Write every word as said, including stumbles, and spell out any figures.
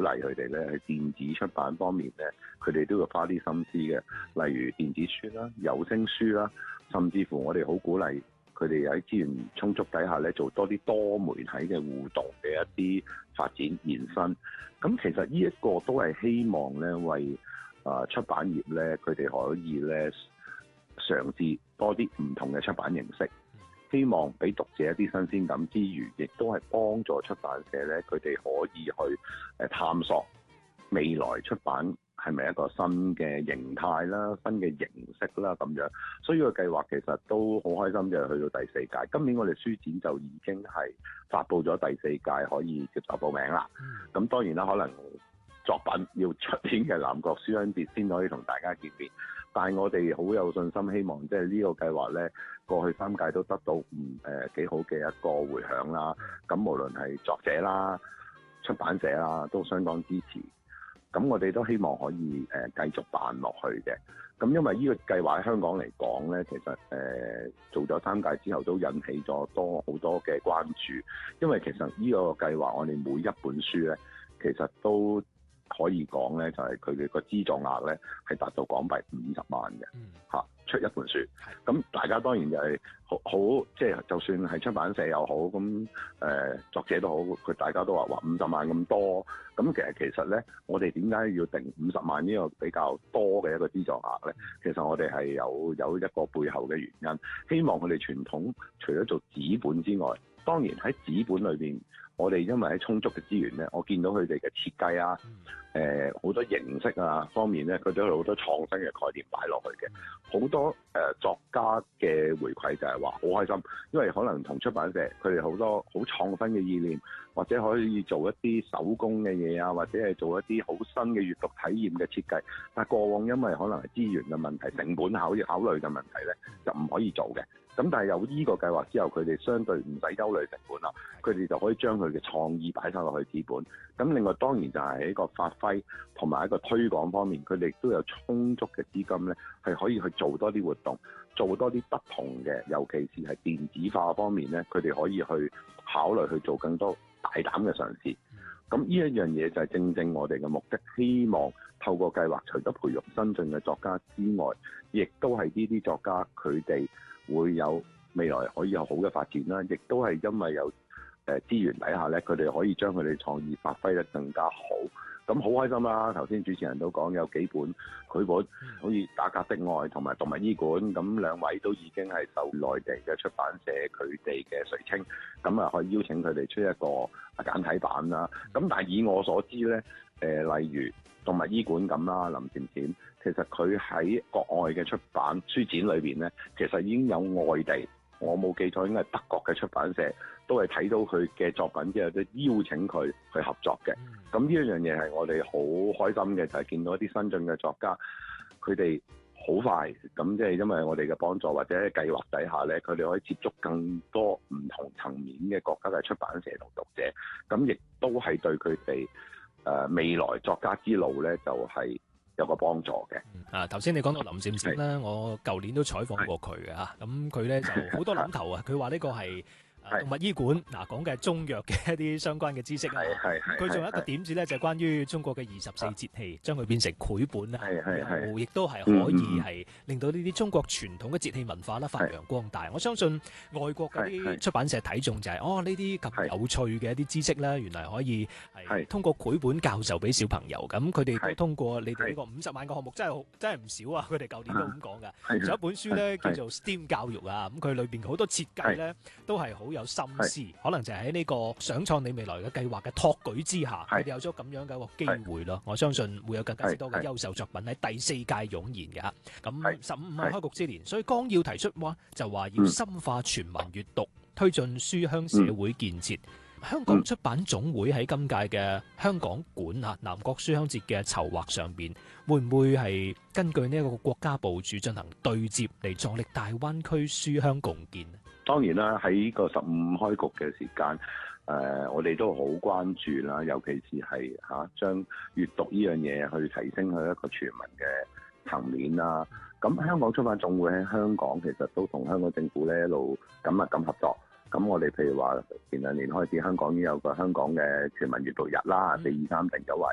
勵佢哋咧喺電子出版方面咧，佢哋都要花啲心思嘅，例如電子書啦、有聲書啦，甚至乎我哋好鼓勵佢哋喺資源充足底下咧，做多啲多媒體嘅互動嘅一啲發展延伸。咁其實呢一個都係希望咧，為啊出版業咧，佢哋可以咧嘗試多啲唔同嘅出版形式，希望俾讀者一啲新鮮感之餘，亦都係幫助出版社咧，佢哋可以去誒探索未來出版係咪一個新嘅形態啦、新嘅形式啦咁樣。所以個計劃其實都好開心，就係去到第四屆。今年我哋書展就已經係發布咗第四屆可以接受報名啦。咁當然啦，可能作品要出年嘅南國書香節先可以同大家見面。但係我哋好有信心，希望即係呢個計劃呢，過去三屆都得到唔誒幾好嘅一個迴響啦。咁無論係作者啦、出版社啦，都相當支持。咁我哋都希望可以誒、呃、繼續辦落去嘅。咁因為呢個計劃喺香港嚟講呢，其實誒、呃、做咗三屆之後都引起咗多好多嘅關注。因為其實呢個計劃，我哋每一本書呢，其實都可以講咧，就係佢哋個資助額咧係達到港幣五十萬嘅，嚇、嗯、出一本書。咁大家當然就係好好，即係就算係出版社又好，咁誒、呃、作者都好，佢大家都話話五十萬咁多。咁其實其實咧，我哋點解要定五十萬呢個比較多嘅一個資助額咧？其實我哋係有有一個背後嘅原因，希望佢哋傳統除咗做紙本之外，當然喺紙本裏邊。我哋因為喺充足嘅資源咧，我見到佢哋嘅設計啊，誒、呃、好多形式啊方面咧，佢都有好多創新嘅概念擺落去嘅。好多誒、呃、作家嘅回饋就係話好開心，因為可能同出版社佢哋好多好創新嘅意念，或者可以做一啲手工嘅嘢啊，或者係做一啲好新嘅閱讀體驗嘅設計。但係過往因為可能係資源嘅問題、成本考考慮嘅問題咧，就唔可以做嘅。咁但係有呢個計劃之後，佢哋相對唔使憂慮成本啦，佢哋就可以將佢嘅創意擺晒落去紙本。咁另外當然就係喺個發揮同埋一個推廣方面，佢哋都有充足嘅資金咧，係可以去做多啲活動，做多啲不同嘅，尤其是係電子化方面咧，佢哋可以去考慮去做更多大膽嘅嘗試。咁呢一樣嘢就係正正我哋嘅目的，希望透過計劃，除咗培育新進嘅作家之外，亦都係呢啲作家佢哋會有未來可以有好嘅發展啦，亦都係因為有誒資源底下咧，佢哋可以將佢哋創意發揮得更加好。咁好開心啦！頭先主持人都講有幾本繪本，好似《打格的愛》同埋《動物醫館》，咁兩位都已經係受內地嘅出版社佢哋嘅垂青，咁啊可以邀請佢哋出一個簡體版啦。咁但係以我所知咧，誒、呃、例如《動物醫館》咁啦，林甜甜，其實佢喺國外嘅出版書展裏邊咧，其實已經有外地，我冇記錯應該係德國嘅出版社，都係睇到佢嘅作品之後都邀請佢去合作嘅。咁呢一樣嘢係我哋好開心嘅，就係、是、見到一啲新進嘅作家，佢哋好快咁，即係因為我哋嘅幫助或者計劃底下咧，佢哋可以接觸更多唔同層面嘅國家嘅出版社同讀者，咁亦都係對佢哋誒未來作家之路咧，就係、是、有個幫助嘅。 啊，頭先你講到林閃閃啦，我舊年都採訪過佢嘅嚇，咁佢咧就好多諗頭啊，佢話呢個係動物醫館嗱，講嘅係中藥嘅一啲相關嘅知識啊。佢仲有一個點子咧，就係關於中國嘅二十四節氣，將佢變成繪本啦。係亦都係可以係令到呢啲中國傳統嘅節氣文化啦發揚光大。我相信外國嗰啲出版社睇中就係、是、哦呢啲咁有趣嘅一啲知識咧，原來可以係通過繪本教授俾小朋友。咁佢哋都通過你哋呢個五十萬個項目，真係真係唔少啊！佢哋舊年都咁講㗎。仲有一本書咧叫做 STEAM 教育啊，咁佢裏邊好多設計咧都係好有心思，可能就係喺呢個想創你未來嘅計劃嘅託舉之下，佢哋有咗咁樣嘅一個機會咯。我相信會有更加之多嘅優秀作品喺第四屆湧現嘅。咁十五係開局之年，所以綱要提出話就話要深化全民閱讀，推進書香社會建設。香港出版總會喺今屆嘅香港館啊南國書香節嘅籌劃上邊，會唔會係根據呢一個國家部署進行對接嚟助力大灣區書香共建？ 當然啦，喺呢個十五開局嘅時間，誒、呃，我哋都好關注啦，尤其是係嚇、啊、將閱讀呢樣嘢去提升去一個全民嘅層面啦。咁香港出版總會喺香港其實都同香港政府咧一路緊密咁合作。咁我哋譬如話前兩年開始，香港已經有個香港嘅全民閱讀日啦，四二三定咗為。